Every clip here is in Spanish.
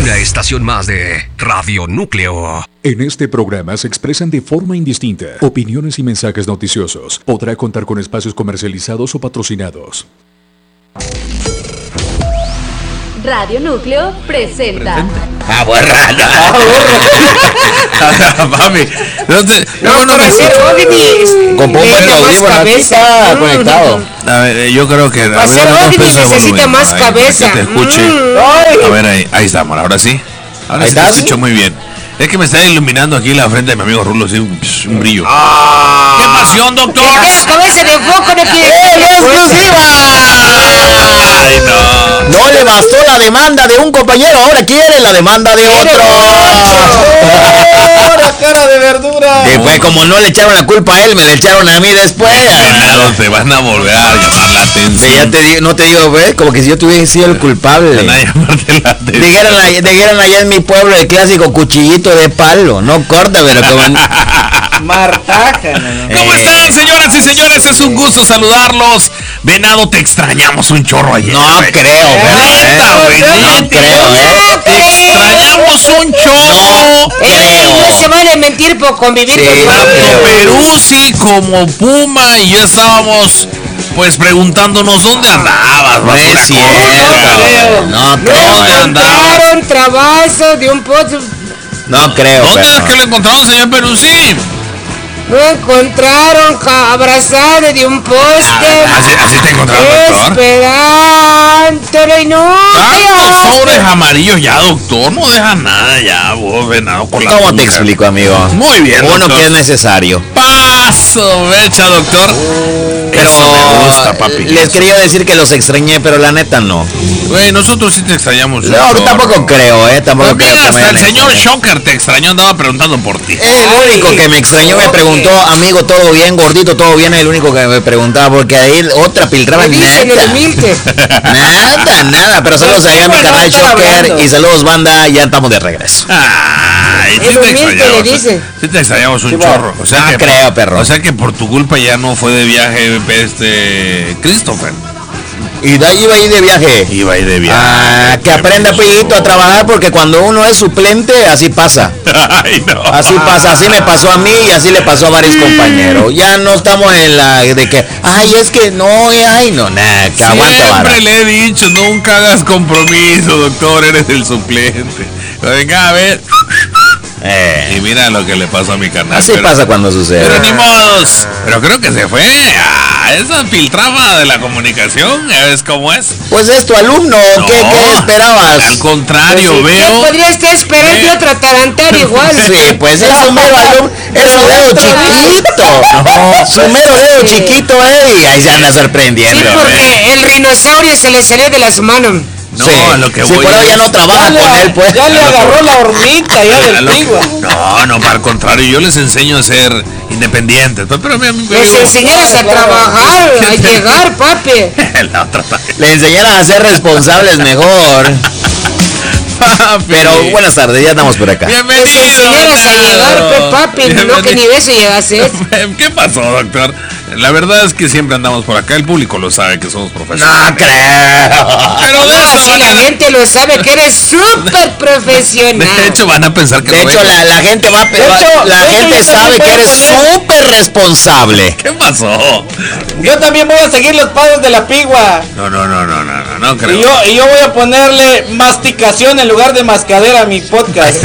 Una estación más de Radio Núcleo. En este programa se expresan de forma indistinta opiniones y mensajes noticiosos. Podrá contar con espacios comercializados o patrocinados. Radio Núcleo presenta. Borrada. Papi, Con pompa de audífono aquí está conectado. A ver, yo creo que Para ser Ovni necesita más cabeza. Que te escuche. A ver, ahí estamos, ahora sí. Ahora sí te escucho muy bien. Es que me está iluminando aquí la frente de mi amigo Rulo, sí, un brillo. ¡Qué pasión, doctor! La cabeza de foco no quiere ¡Ay, no! No le bastó la demanda de un compañero, ahora quiere la demanda de otro. ¡La cara de verdura! Después, como no le echaron la culpa a él, me le echaron a mí después. Venado, te van a volver a llamar la atención. Ya te digo, no te digo, ¿ves? Como que si yo tuviese sido el culpable. Van a llamarte la atención. Dijeron allá en mi pueblo el clásico cuchillito de palo, no corta, pero como... Martaja. ¿Cómo están, señoras y señores? Es un gusto saludarlos. Venado, te extrañamos un chorro ayer. No creo, No creo, Te extrañamos un chorro. No se vale mentir por convivir con Tanto Peruzzi como Puma y yo estábamos pues preguntándonos dónde andabas. No es cierto. No creo. ¿Dónde andabas? encontraron trabajo de un pozo. No creo. ¿Dónde es que lo encontramos, señor Peruzzi? Lo encontraron abrazado de un poste. ¿Así te encontraron, doctor? Esperándolo y no. Tantos sobres amarillos ya, doctor. No deja nada ya, vos, Venado, con la ¿Cómo te tuca. explico, amigo? Muy bien, Uno doctor. que es necesario. Paso, mecha, doctor. Pero Eso me gusta, papi. les quería decir que los extrañé, pero la neta no. Güey, nosotros sí te extrañamos. No, doctor. tampoco creo, tampoco Pues mira, creo que me hasta el hayan señor extrañado. Shocker te extrañó, andaba preguntando por ti. El único que me extrañó me preguntó, amigo, todo bien, gordito, todo bien, el único que me preguntaba, porque ahí otra filtraba Dicen el nada. humilde. Nada, pero saludos allá a mi canal Shocker y saludos banda, ya estamos de regreso. Ay, sí El te humilde extrañamos. le dice. Sí te extrañamos un chorro. O sea que creo, perro. O sea que por tu culpa ya no fue de viaje Christopher. Y de ahí iba a ir de viaje. Iba a ir de viaje. Que aprenda Pillito a trabajar porque cuando uno es suplente así pasa. Ay, no. Así pasa, así me pasó a mí y así le pasó a varios compañeros. Ya no estamos en la de que, ay, es que no, ay, no, nada, que aguanta vara. Siempre le he dicho, nunca hagas compromiso, doctor, eres el suplente. Venga, a ver. Y mira lo que le pasó a mi canal. Así pasa cuando sucede. Pero ni modos. Pero creo que se fue a esa filtrada de la comunicación. ¿Ves cómo es? Pues es tu alumno, No, ¿qué esperabas? Al contrario, ¿Qué veo. podría estar esperando otro atarantar igual? Sí, pues es su mero alumno, es su dedo chiquito. Su mero dedo chiquito, y ahí se anda sorprendiendo. Sí, porque el rinosaurio se le salió de las manos. No, Sí, a lo que si voy por ahí ya es- no trabaja con él, pues. Ya le agarró la hormita ya a del lo- pigua. No, para el contrario, yo les enseño a ser independientes. Pero mi amigo. Les enseñaras a trabajar, a llegar, papi. La otra también. Le enseñaran a ser responsables mejor. Pero buenas tardes, ya estamos por acá. Bienvenido. Les enseñaras a llegar, Venado. papi. No Bienvenido. que ni de eso llegases. ¿Qué pasó, doctor? La verdad es que siempre andamos por acá. El público lo sabe que somos profesionales. No creo. Pero de No, eso si van la a... gente lo sabe que eres súper profesional. De hecho, van a pensar que De no hecho, vengo. la gente va a De hecho, la gente yo sabe también que eres puedo poner- súper responsable. ¿Qué pasó? Yo también voy a seguir los pasos de la pigua. No creo. Y yo voy a ponerle masticación en lugar de mascadera a mi podcast.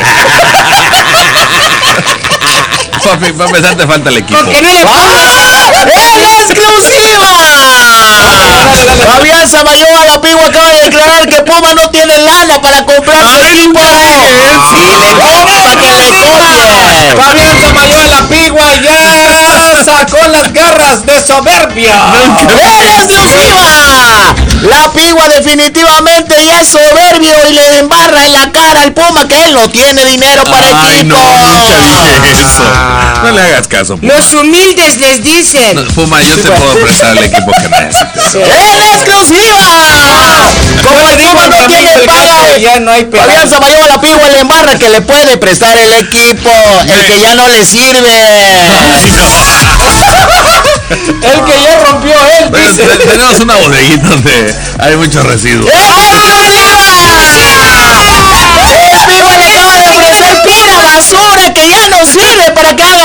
Papi, para empezar te falta el equipo. Porque no le ¡En exclusiva! Fabián Samayoa, la Pigua, acaba de declarar que Puma no tiene lana para comprar su equipo. Y le copia para que le copie. Fabián Samayoa, la pigua, ya sacó las garras de soberbia. ¡En exclusiva! La Pigua definitivamente ya es soberbio y le embarra en la cara al Puma que él no tiene dinero para Ay, equipo. no, nunca dije eso. No le hagas caso, Puma. Los humildes les dicen. No, Puma, yo te puedo prestar el equipo que necesites. ¡En exclusiva! Como el Puma no tiene paga, ya no hay Fabián pedazo. Samayoa, la Pigua le embarra que le puede prestar el equipo, el que ya no le sirve. Ay, no. El que ya rompió él, Bueno, dice. tenemos una bodeguita donde hay muchos residuos. ¡En exclusiva!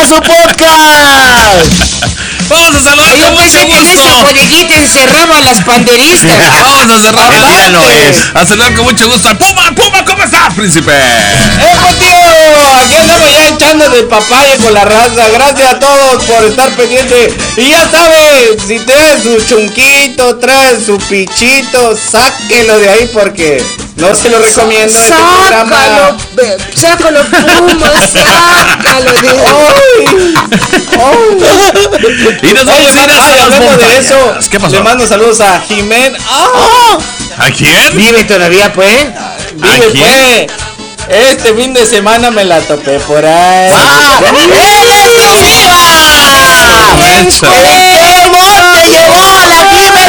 a su podcast. Vamos a saludar Yo con pensé mucho que en esa gusto. bodiguita encerraba a las panderistas. Vamos a cerrar El día no es. A saludar con mucho gusto al Puma. Puma, ¿cómo estás, príncipe? Tío! Aquí andamos ya echando de papaya con la raza. Gracias a todos por estar pendientes. Y ya saben, si trae su chunquito, trae su pichito, sáquelo de ahí porque no se lo recomiendo. Este programa. Sácalo, Puma, sácalo de Y nos vamos a ir a las hablando de eso, montañas. ¿Qué pasó? le mando saludos a Jimena. ¿A quién? Vive todavía, pues. Vive, quién? pues. Este fin de semana me la topé por ahí. Eso. ¡El Puma te llevó a la Jime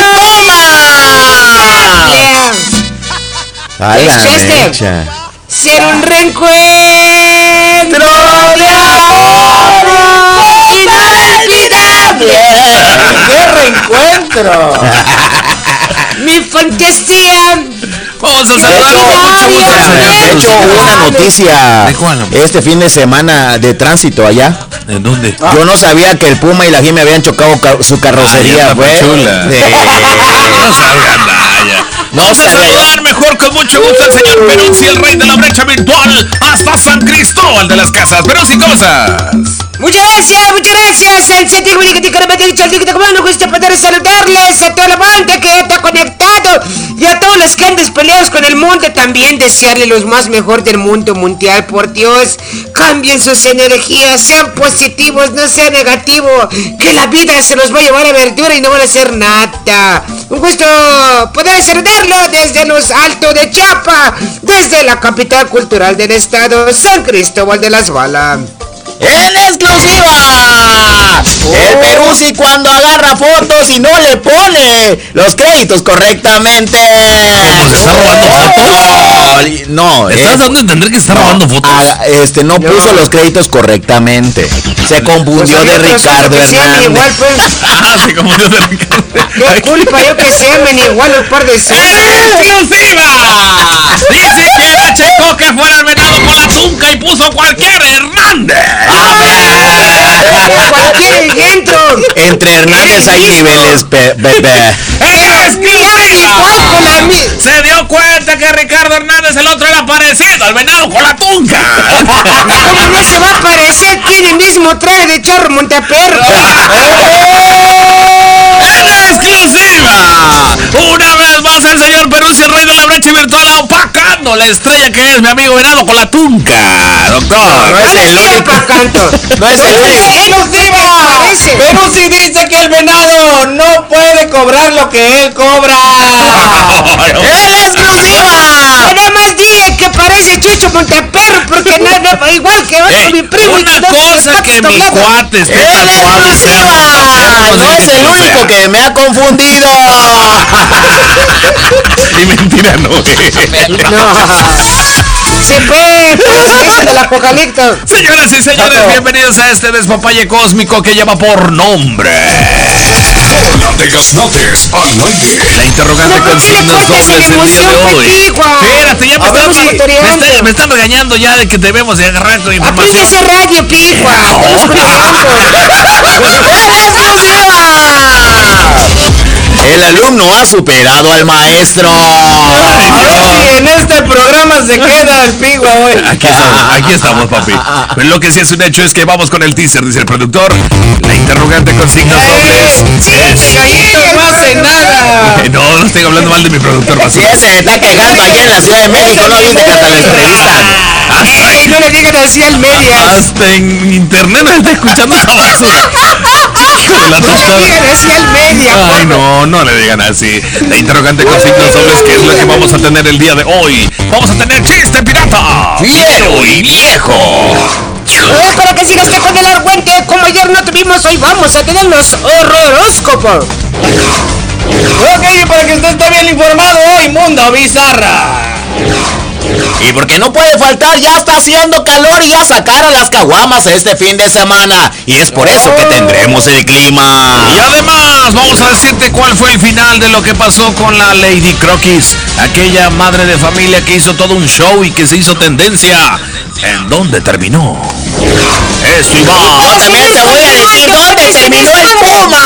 Puma! Chester, ser un reencuentro de amor inolvidable. ¡Qué reencuentro! Mi fantasía. Vamos a saludar con mucho gusto al señor. De hecho, hubo una noticia ¿De cuál? este fin de semana de tránsito allá. ¿En dónde? Yo no sabía que el Puma y la Jime habían chocado su carrocería, Ay, güey. chula. No salgan, vaya. Vamos a saludar mejor con mucho gusto al señor Peruzzi, el rey de la brecha virtual, hasta San Cristóbal de las Casas. Peruzzi, ¿cómo estás? Muchas gracias. Al sentir me gusta poder saludarles a toda la banda que está conectado y a todos los que andan peleados con el mundo. También desearle los más mejor del mundo mundial. Por Dios, cambien sus energías, sean positivos, no sean negativos, que la vida se los va a llevar a verdura y no van a hacer nada. Un gusto poder saludarlo desde los altos de Chiapas, desde la capital cultural del estado, San Cristóbal de las Balas. ¡En exclusiva! El Peruzzi cuando agarra fotos y no le pone los créditos correctamente. ¿Se está robando fotos? No, ¿Estás dando a entender que se está robando fotos? no puso los créditos correctamente. Se confundió de Ricardo Hernández. Igual, pues, Ah, se confundió de Ricardo. qué culpa yo que se amen igual los par de seres. ¡Exclusiva! Dice que era Checo que fuera el venado con la tunca y puso cualquier Hernández. Cualquier dentro. Entre Hernández hay niveles, bebé. ¡Exclusiva! Se dio cuenta que Ricardo Hernández, el otro, era parecido al venado con la tunca. ¿Cómo no se va a parecer? Tiene el mismo traje de Chorro Monteperro. ¡En exclusiva! Una vez más el señor Peruzzi, el rey de la brecha virtual, opacando la estrella que es mi amigo venado con la tunca. Doctor. No es el único. No es el único. ¡Exclusiva! Peruzzi dice que el venado no puede cobrar lo que él cobra. ¡En exclusiva! Nada más dije que parece Chucho Monteperro porque no, igual que otro mi primo. Una cosa que mi cuate esté ¡En tatuado y sea exclusiva! No es el único que me ha confundido. Y mentira no es. Se fue, pues, del apocalipto. Señoras y señores, bienvenidos a este despapalle cósmico que lleva por nombre Notes al aire. la interrogante con signos dobles del día de hoy. Espérate, ya me están regañando ya de que debemos de agarrar con Aprende información. ese radio, pigua. El alumno ha superado al maestro. A ver si en este programa se queda el pigua hoy. Aquí estamos, papi. Pero lo que sí es un hecho es que vamos con el teaser, dice el productor. La interrogante con signos dobles es... Gallitos no hace nada. No estoy hablando mal de mi productor, Si basura. ese está quejando allá en la Ciudad de México, no viste que hasta lo entrevistan. Ey, no le digan así al media. Hasta en internet me está escuchando esa basura. Hijo de la No le tostada. digan así al media. Ay, no le digan así. La interrogante con signos dobles, que es lo que vamos a tener el día de hoy. Vamos a tener chiste pirata, fiero y viejo. Para que sigas que con el argüente, como ayer no tuvimos, hoy vamos a tener los horóscopos. Ok, para que usted esté bien informado hoy, Mundo Bizarra. Y porque no puede faltar, ya está haciendo calor y ya sacaron las caguamas este fin de semana. Y es por eso que tendremos el clima. Y además vamos a decirte cuál fue el final de lo que pasó con la Lady Croquis, aquella madre de familia que hizo todo un show y que se hizo tendencia. ¿En dónde terminó? Eso iba. También te voy a decir dónde terminó el Puma.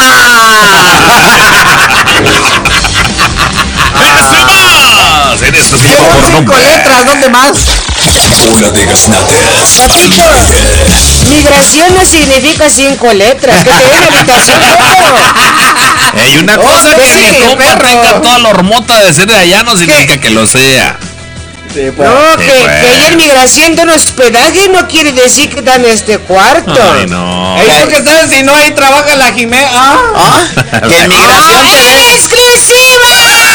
¡Eso más! En esto se llama por 5 nombre. letras, ¿dónde más? Bola de gaznates. Migración no significa 5 letras. Que te den habitación, pero... Hay una cosa pues que sí, tú perro. tenga toda la hormota de ser de allá no significa que lo sea. Sí, pues. No, Sí, que pues. ayer migración de un hospedaje no quiere decir que dan este cuarto. Ay, no. Ahí porque sabes, si no, ahí trabaja la Jimena. Que en migración te den. ¡Exclusiva!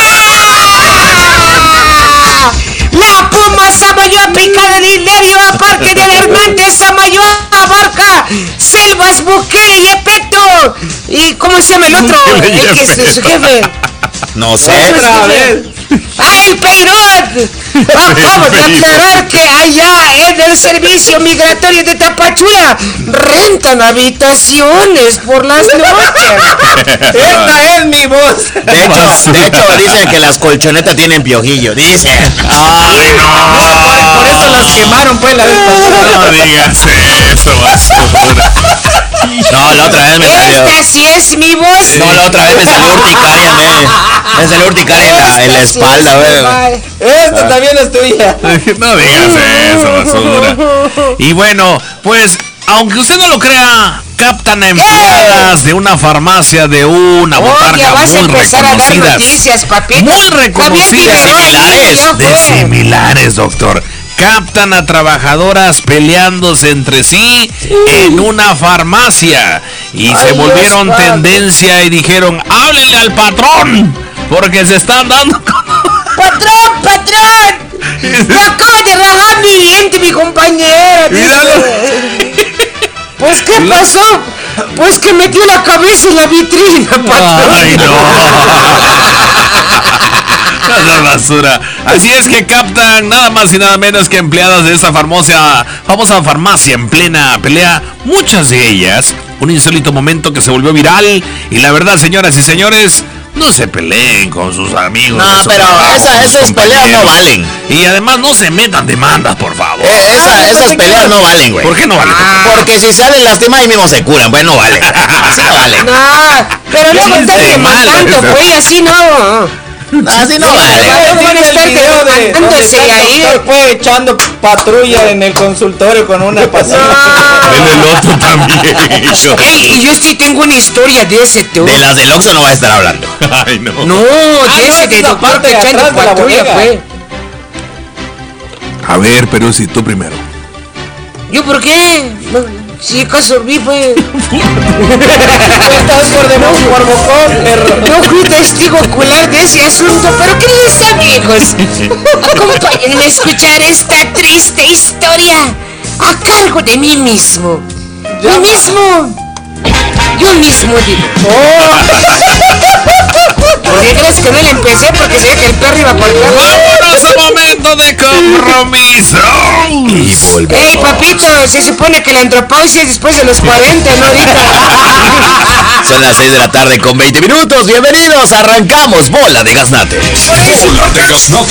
La Puma Samayoa picada de Hilario, Parque de Alarmante Samayoa, abarca Selvas, Bukele y Epeto. ¿Y cómo se llama el otro? Bukele y El que es su jefe. No sé. Otra vez. ¡Ah, el Peirot! Acabo de aclarar que allá en el servicio migratorio de Tapachula rentan habitaciones por las noches. Esta es mi voz. De hecho, dicen que las colchonetas tienen piojillo. Dicen. Ay, no. Por eso las quemaron, pues, la vez pasada. No digas eso, basura. No, la otra vez me salió. Esta sí es mi voz. No, la otra vez me salió urticaria, me salió urticaria en la Esta sí espalda, es mi güey. voz. Esta también es tuya. No digas eso, basura. Y bueno, pues, aunque usted no lo crea, captan a empleadas de una farmacia de una Oh, ya botarga vas a muy empezar a dar reconocidas. noticias, papito. Muy reconocidas. Similares. De similares, doctor. Captan a trabajadoras peleándose entre sí en una farmacia y se Ay, volvieron Dios, tendencia y dijeron, háblenle al patrón porque se están dando con... ¡Patrón, patrón! ¡Me acaba de rajar mi diente, mi compañera! dice. Pues, ¿qué pasó? Pues que metió la cabeza en la vitrina, patrón. Ay, no. Esa basura. Así es que captan nada más y nada menos que empleadas de esta famosa farmacia en plena pelea. Muchas de ellas, un insólito momento que se volvió viral. Y la verdad, señoras y señores, no se peleen con sus amigos. No, de su pero trabajo, esas sus peleas no compañeros. valen. Y además no se metan demandas, por favor. Esas peleas no valen, güey. ¿Por qué no valen? Porque si salen lastimadas ahí mismo se curan, pues no vale. Así no vale. No, pero luego están Chiste mal, demandando, eso. güey, así no. Así no Sí, vale. no van a estar demandándose ahí. Fue echando patrulla en el consultorio con una paciente. En el otro también. Ey, y yo sí tengo una historia de ese, tú. De las del Oxxo no va a estar hablando. Ay, no. No, de ese de esa doctor parte que de echando atrás de la patrulla, bodega. pues. A ver, pero si tú primero. ¿Yo por qué? Si acaso vi, pues. Estás por debajo, por bocón, perro. No fui testigo ocular de ese asunto, pero queridos amigos, acompáñenme a escuchar esta triste historia a cargo de mí mismo. Yo mismo digo. ¿Por qué crees que no le empecé? Porque sabía que el perro iba por el perro. ¡Vámonos a momento de compromiso! Y volvemos. Ey, papito, se supone que la andropausia es después de los 40, no ahorita. Son las 6 de la tarde con 20 minutos. Bienvenidos, arrancamos Bola de Gaznates. Bola de gaznates.